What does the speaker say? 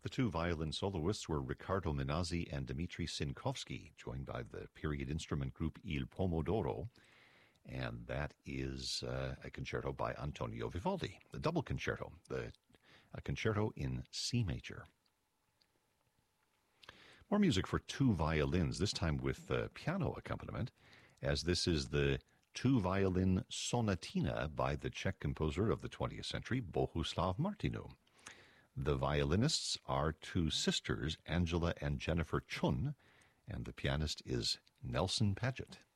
The two violin soloists were Riccardo Minazzi and Dmitri Sinkovsky, joined by the period instrument group Il Pomodoro, and that is a concerto by Antonio Vivaldi, the double concerto, a concerto in C major. More music for two violins, this time with piano accompaniment, as this is the two-violin sonatina by the Czech composer of the 20th century, Bohuslav Martinu. The violinists are two sisters, Angela and Jennifer Chun, and the pianist is Nelson Paget.